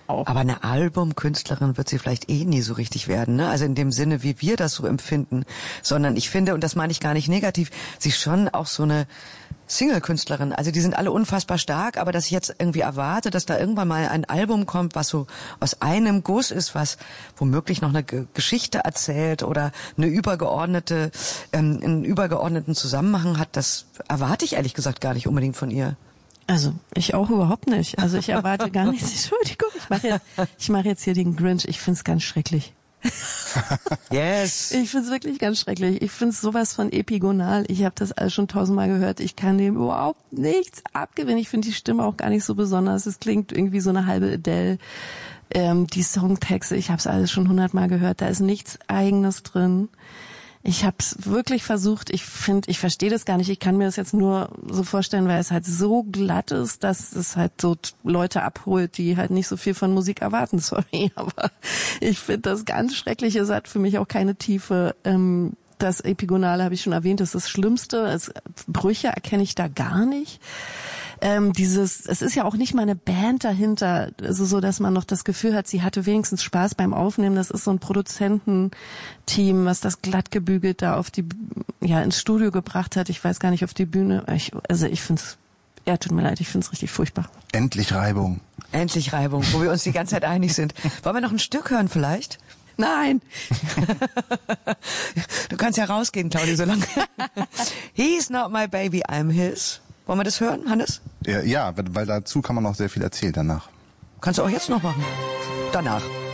auch. Aber eine Albumkünstlerin wird sie vielleicht eh nie so richtig werden, ne? Also in dem Sinne, wie wir das so empfinden. Sondern ich finde, und das meine ich gar nicht negativ, sie ist schon auch so eine Single-Künstlerin. Also die sind alle unfassbar stark, aber dass ich jetzt irgendwie erwarte, dass da irgendwann mal ein Album kommt, was so aus einem Guss ist, was womöglich noch eine Geschichte erzählt oder einen übergeordneten Zusammenhang hat, das erwarte ich ehrlich gesagt gar nicht unbedingt von ihr. Also ich auch überhaupt nicht. Also ich erwarte gar nichts. Entschuldigung, ich mache jetzt hier den Grinch. Ich find's ganz schrecklich. Yes. Ich find's wirklich ganz schrecklich. Ich find's sowas von epigonal. Ich habe das alles schon 1000-mal gehört. Ich kann dem überhaupt nichts abgewinnen. Ich finde die Stimme auch gar nicht so besonders. Es klingt irgendwie so eine halbe Adele. Die Songtexte, ich habe es alles schon 100-mal gehört. Da ist nichts Eigenes drin. Ich habe es wirklich versucht. Ich verstehe das gar nicht. Ich kann mir das jetzt nur so vorstellen, weil es halt so glatt ist, dass es halt so Leute abholt, die halt nicht so viel von Musik erwarten. Sorry, aber ich finde das ganz schrecklich. Es hat für mich auch keine Tiefe. Das Epigonale habe ich schon erwähnt, das ist das Schlimmste. Brüche erkenne ich da gar nicht. Es ist ja auch nicht mal eine Band dahinter, also so, dass man noch das Gefühl hat, sie hatte wenigstens Spaß beim Aufnehmen. Das ist so ein Produzententeam, was das glatt gebügelt da ins Studio gebracht hat. Ich weiß gar nicht, auf die Bühne. Ich find's, tut mir leid, ich find's richtig furchtbar. Endlich Reibung. Endlich Reibung, wo wir uns die ganze Zeit einig sind. Wollen wir noch ein Stück hören vielleicht? Nein. Du kannst ja rausgehen, Claudia, so lange. He's not my baby, I'm his. Wollen wir das hören, Hannes? Ja, weil dazu kann man noch sehr viel erzählen danach. Kannst du auch jetzt noch machen. Danach.